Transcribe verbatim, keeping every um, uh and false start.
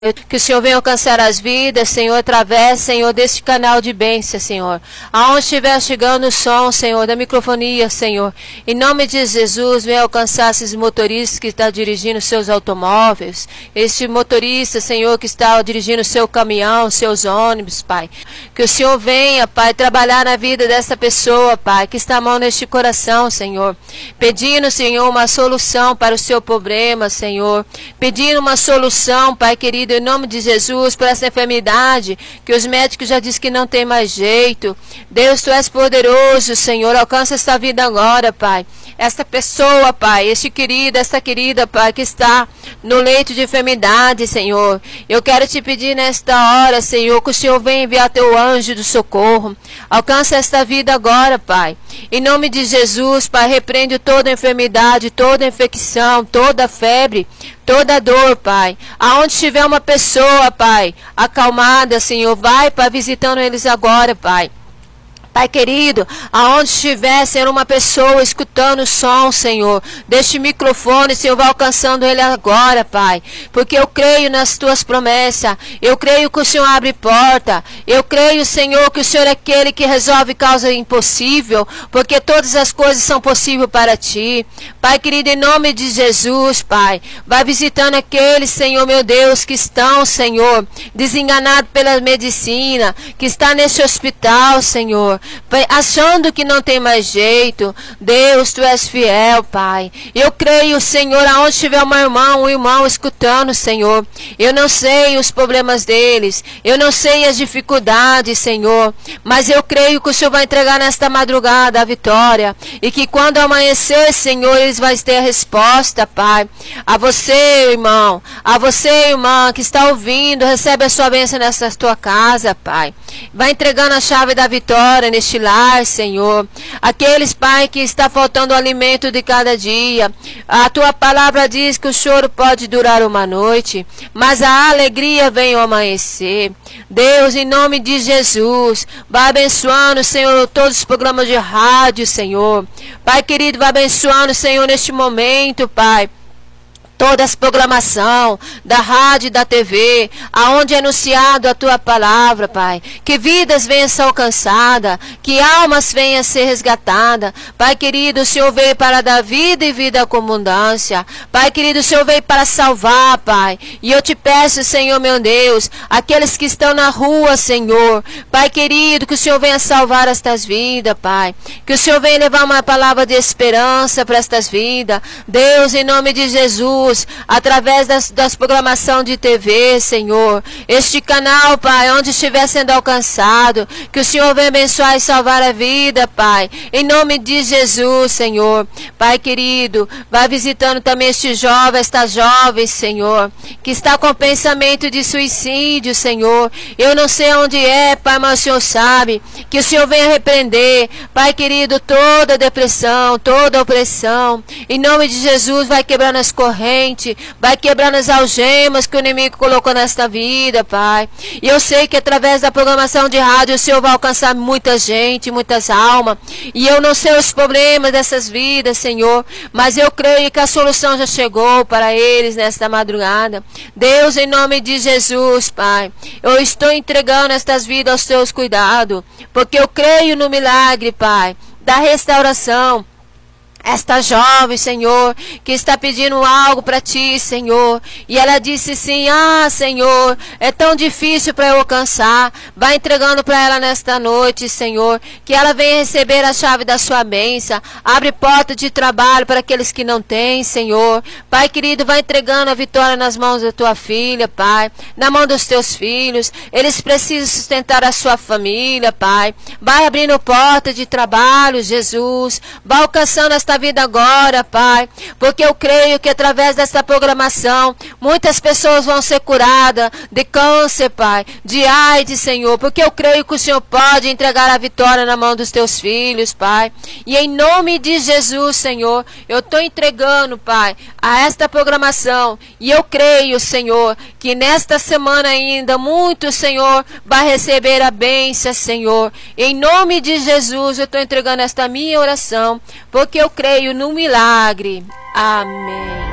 Que o Senhor venha alcançar as vidas, Senhor, através, Senhor, deste canal de bênção, Senhor. Aonde estiver chegando o som, Senhor, da microfonia, Senhor. Em nome de Jesus, venha alcançar esses motoristas que estão dirigindo seus automóveis. Este motorista, Senhor, que está dirigindo seu caminhão, seus ônibus, Pai. Que o Senhor venha, Pai, trabalhar na vida dessa pessoa, Pai, que está a mão neste coração, Senhor. Pedindo, Senhor, uma solução para o seu problema, Senhor. Pedindo uma solução, Pai querido, em nome de Jesus, por essa enfermidade, que os médicos já dizem que não tem mais jeito. Deus, Tu és poderoso, Senhor, alcança esta vida agora, Pai. Esta pessoa, Pai, este querido, esta querida, Pai, que está no leito de enfermidade, Senhor. Eu quero Te pedir nesta hora, Senhor, que o Senhor venha enviar Teu anjo do socorro. Alcança esta vida agora, Pai. Em nome de Jesus, Pai, repreende toda enfermidade, toda infecção, toda febre, toda dor, Pai. Aonde estiver uma pessoa, Pai, acalmada, Senhor, vai, Pai, visitando eles agora, Pai. Pai querido, aonde estiver, Senhor, uma pessoa escutando o som, Senhor, deste microfone, Senhor, vai alcançando ele agora, Pai. Porque eu creio nas Tuas promessas. Eu creio que o Senhor abre porta. Eu creio, Senhor, que o Senhor é aquele que resolve causa impossível. Porque todas as coisas são possíveis para Ti. Pai querido, em nome de Jesus, Pai, vai visitando aqueles, Senhor, meu Deus, que estão, Senhor, desenganados pela medicina, que está nesse hospital, Senhor, achando que não tem mais jeito. Deus, Tu és fiel, Pai. Eu creio, Senhor, aonde estiver uma irmã, um irmão escutando, Senhor. Eu não sei os problemas deles, eu não sei as dificuldades, Senhor, mas eu creio que o Senhor vai entregar nesta madrugada a vitória, e que quando amanhecer, Senhor, eles vão ter a resposta, Pai. A você, irmão, a você, irmã, que está ouvindo, recebe a sua bênção nessa tua casa, Pai. Vai entregando a chave da vitória neste lar, Senhor. Aqueles, Pai, que está faltando o alimento de cada dia. A Tua palavra diz que o choro pode durar uma noite, mas a alegria vem ao amanhecer. Deus, em nome de Jesus, vai abençoando, Senhor, todos os programas de rádio, Senhor. Pai querido, vai abençoando, Senhor, neste momento, Pai, toda essa programação da rádio e da T V, aonde é anunciado a Tua palavra, Pai. Que vidas venham a ser alcançadas, que almas venham a ser resgatadas. Pai querido, o Senhor veio para dar vida e vida com abundância. Pai querido, o Senhor veio para salvar, Pai. E eu Te peço, Senhor, meu Deus, aqueles que estão na rua, Senhor, Pai querido, que o Senhor venha salvar estas vidas, Pai. Que o Senhor venha levar uma palavra de esperança para estas vidas. Deus, em nome de Jesus, através das, das programação de T V, Senhor, este canal, Pai, onde estiver sendo alcançado, que o Senhor venha abençoar e salvar a vida, Pai, em nome de Jesus, Senhor. Pai querido, vai visitando também este jovem, esta jovem, Senhor, que está com pensamento de suicídio, Senhor. Eu não sei onde é, Pai, mas o Senhor sabe. Que o Senhor venha repreender, Pai querido, toda depressão, toda opressão, em nome de Jesus. Vai quebrando as correntes, vai quebrando as algemas que o inimigo colocou nesta vida, Pai. E eu sei que através da programação de rádio o Senhor vai alcançar muita gente, muitas almas. E eu não sei os problemas dessas vidas, Senhor, mas eu creio que a solução já chegou para eles nesta madrugada. Deus, em nome de Jesus, Pai, eu estou entregando estas vidas aos Teus cuidados, porque eu creio no milagre, Pai, da restauração. Esta jovem, Senhor, que está pedindo algo para Ti, Senhor, e ela disse sim: ah, Senhor, é tão difícil para eu alcançar. Vai entregando para ela nesta noite, Senhor, que ela venha receber a chave da Sua bênção. Abre porta de trabalho para aqueles que não têm, Senhor. Pai querido, vai entregando a vitória nas mãos da Tua filha, Pai, na mão dos Teus filhos. Eles precisam sustentar a sua família, Pai. Vai abrindo porta de trabalho, Jesus. Vai alcançando esta vida agora, Pai, porque eu creio que através dessa programação muitas pessoas vão ser curadas de câncer, Pai, de AIDS, Senhor, porque eu creio que o Senhor pode entregar a vitória na mão dos Teus filhos, Pai. E em nome de Jesus, Senhor, eu estou entregando, Pai, a esta programação, e eu creio, Senhor, que nesta semana ainda muito, Senhor, vai receber a bênção, Senhor. Em nome de Jesus eu estou entregando esta minha oração, porque eu creio no milagre. Amém.